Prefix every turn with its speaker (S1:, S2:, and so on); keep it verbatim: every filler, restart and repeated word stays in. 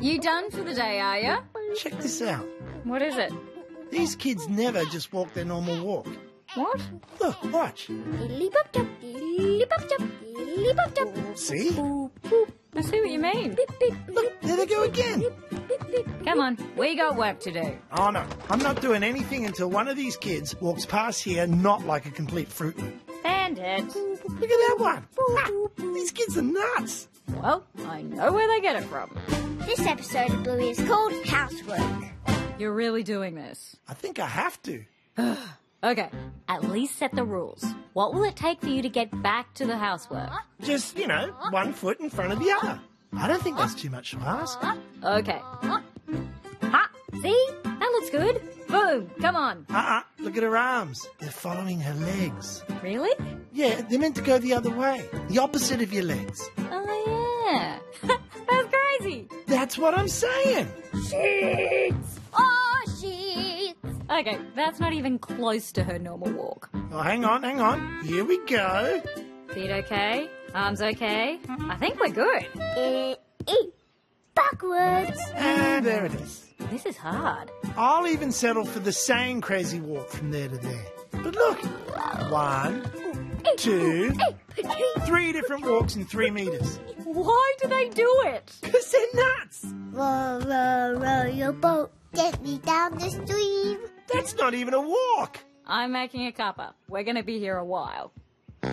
S1: You done for the day, are you?
S2: Check this out.
S1: What is it?
S2: These kids never just walk their normal walk.
S1: What?
S2: Look, watch. See?
S1: I see what you mean.
S2: Look, there they go again.
S1: Come on, we got work to do.
S2: Oh, no. I'm not doing anything until one of these kids walks past here not like a complete fruit loop.
S1: Bandit.
S2: Look at that one. Ha, these kids are nuts.
S1: Well, I know where they get it from.
S3: This episode of Bluey is called Housework.
S1: You're really doing this.
S2: I think I have to.
S1: Okay, at least set the rules. What will it take for you to get back to the housework?
S2: Just, you know, one foot in front of the other. I don't think that's too much to ask.
S1: Okay. Ha! See? That looks good. Boom! Come on.
S2: Uh-uh. Look at her arms. They're following her legs.
S1: Really?
S2: Yeah, they're meant to go the other way. The opposite of your legs.
S1: Oh, yeah. That's crazy.
S2: That's what I'm saying.
S3: Sheets! Oh, sheets!
S1: Okay, that's not even close to her normal walk.
S2: Oh, hang on, hang on. Here we go.
S1: Feet okay? Arms okay? I think we're good.
S3: Eh, eh. Backwards!
S2: And there it is.
S1: This is hard.
S2: I'll even settle for the same crazy walk from there to there. But look. One, two, three different walks in three metres.
S1: Why do they do it?
S2: Because they're nuts.
S3: Row, row, row your boat gently down the stream.
S2: That's not even a walk.
S1: I'm making a cuppa. We're going to be here a while.